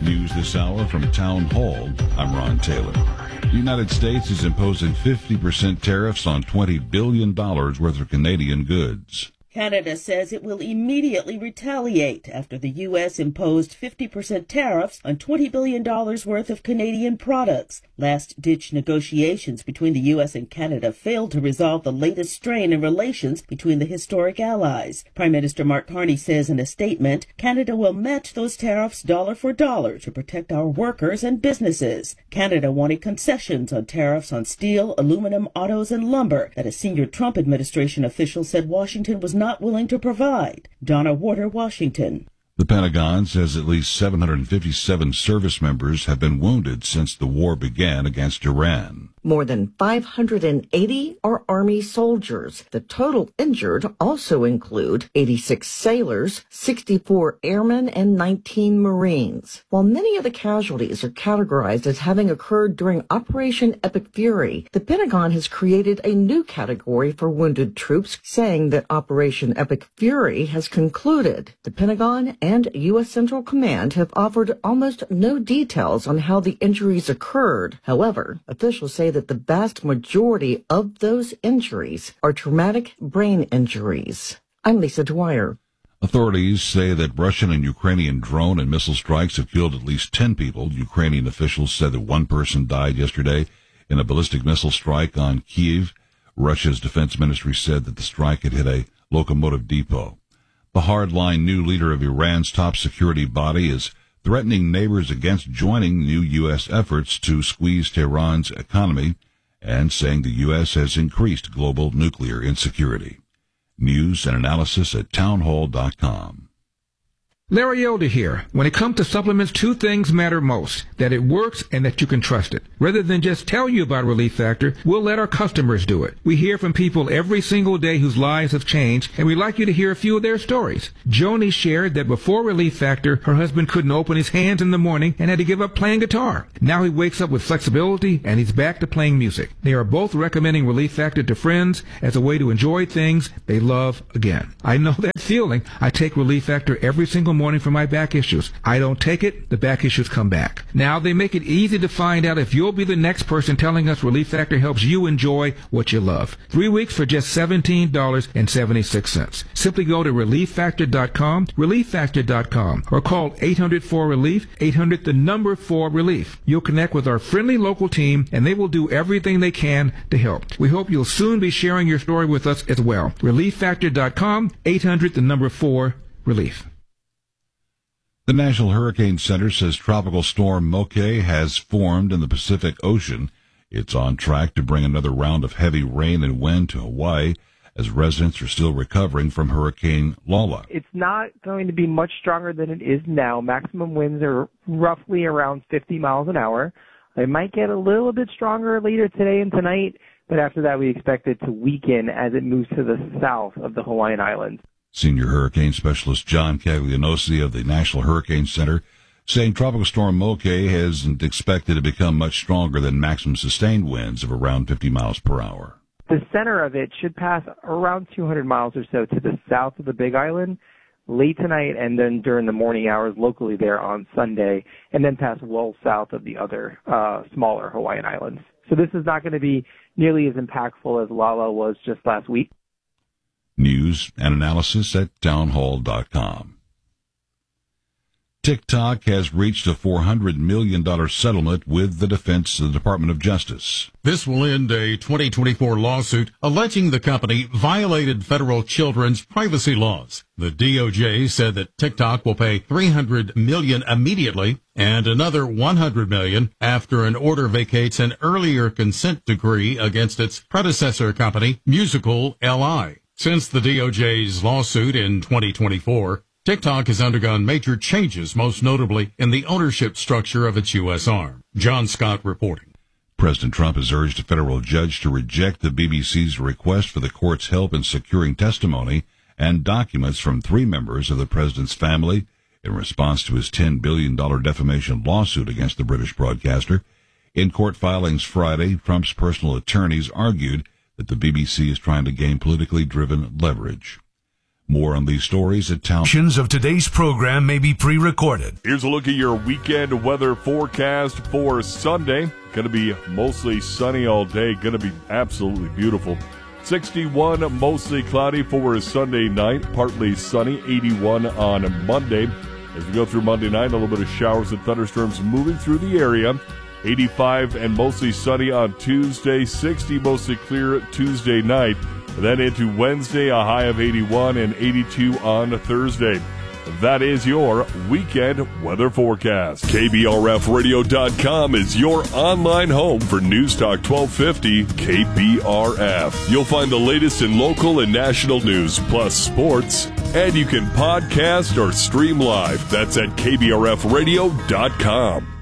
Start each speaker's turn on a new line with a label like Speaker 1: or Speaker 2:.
Speaker 1: News this hour from Town Hall. I'm Ron Taylor. The United States is imposing 50% tariffs on $20 billion worth of Canadian goods.
Speaker 2: Canada says it will immediately retaliate after the U.S. imposed 50% tariffs on $20 billion worth of Canadian products. Last-ditch negotiations between the U.S. and Canada failed to resolve the latest strain in relations between the historic allies. Prime Minister Mark Carney says in a statement, Canada will match those tariffs dollar for dollar to protect our workers and businesses. Canada wanted concessions on tariffs on steel, aluminum, autos, and lumber that a senior Trump administration official said Washington was not willing to provide. Donna Warder, Washington.
Speaker 1: The Pentagon says at least 757 service members have been wounded since the war began against Iran.
Speaker 3: More than 580 are Army soldiers. The total injured also include 86 sailors, 64 airmen, and 19 Marines. While many of the casualties are categorized as having occurred during Operation Epic Fury, the Pentagon has created a new category for wounded troops, saying that Operation Epic Fury has concluded. The Pentagon and U.S. Central Command have offered almost no details on how the injuries occurred. However, officials say that the vast majority of those injuries are traumatic brain injuries. I'm Lisa Dwyer.
Speaker 1: Authorities say that Russian and Ukrainian drone and missile strikes have killed at least 10 people. Ukrainian officials said that one person died yesterday in a ballistic missile strike on Kyiv. Russia's defense ministry said that the strike had hit a locomotive depot. The hardline new leader of Iran's top security body is threatening neighbors against joining new U.S. efforts to squeeze Tehran's economy and saying the U.S. has increased global nuclear insecurity. News and analysis at townhall.com.
Speaker 4: Larry Elder here. When it comes to supplements, two things matter most: that it works and that you can trust it. Rather than just tell you about Relief Factor, we'll let our customers do it. We hear from people every single day whose lives have changed, and we'd like you to hear a few of their stories. Joni shared that before Relief Factor, her husband couldn't open his hands in the morning and had to give up playing guitar. Now he wakes up with flexibility and he's back to playing music. They are both recommending Relief Factor to friends as a way to enjoy things they love again. I know that feeling. I take Relief Factor every single morning for my back issues. I don't take it, the back issues come back. Now they make it easy to find out if you'll be the next person telling us Relief Factor helps you enjoy what you love. 3 weeks for just $17.76. Simply go to ReliefFactor.com, ReliefFactor.com, or call 800-4RELIEF, 800-4RELIEF. You'll connect with our friendly local team, and they will do everything they can to help. We hope you'll soon be sharing your story with us as well. ReliefFactor.com, 800-4RELIEF.
Speaker 1: The National Hurricane Center says Tropical Storm Moke has formed in the Pacific Ocean. It's on track to bring another round of heavy rain and wind to Hawaii as residents are still recovering from Hurricane Lola.
Speaker 5: It's not going to be much stronger than it is now. Maximum winds are roughly around 50 miles an hour. It might get a little bit stronger later today and tonight, but after that we expect it to weaken as it moves to the south of the Hawaiian Islands.
Speaker 1: Senior hurricane specialist John Caglianosi of the National Hurricane Center saying Tropical Storm Moke isn't expected to become much stronger than maximum sustained winds of around 50 miles per hour.
Speaker 5: The center of it should pass around 200 miles or so to the south of the Big Island late tonight and then during the morning hours locally there on Sunday, and then pass well south of the other smaller Hawaiian Islands. So this is not going to be nearly as impactful as Lala was just last week.
Speaker 1: News and analysis at townhall.com. TikTok has reached a $400 million settlement with the Department of Justice.
Speaker 6: This will end a 2024 lawsuit alleging the company violated federal children's privacy laws. The DOJ said that TikTok will pay $300 million immediately and another $100 million after an order vacates an earlier consent decree against its predecessor company, Musical LI. Since the DOJ's lawsuit in 2024, TikTok has undergone major changes, most notably in the ownership structure of its U.S. arm. John Scott reporting.
Speaker 1: President Trump has urged a federal judge to reject the BBC's request for the court's help in securing testimony and documents from 3 members of the president's family in response to his $10 billion defamation lawsuit against the British broadcaster. In court filings Friday, Trump's personal attorneys argued that the BBC is trying to gain politically driven leverage. More on these stories at town.
Speaker 7: Of today's program may be pre-recorded.
Speaker 8: Here's a look at your weekend weather forecast for Sunday. Going to be mostly sunny all day. Going to be absolutely beautiful. 61, mostly cloudy for Sunday night. Partly sunny, 81 on Monday. As we go through Monday night, a little bit of showers and thunderstorms moving through the area. 85 and mostly sunny on Tuesday. 60, mostly clear Tuesday night. Then into Wednesday, a high of 81 and 82 on Thursday. That is your weekend weather forecast. KBRFradio.com is your online home for News Talk 1250 KBRF. You'll find the latest in local and national news, plus sports, and you can podcast or stream live. That's at KBRFradio.com.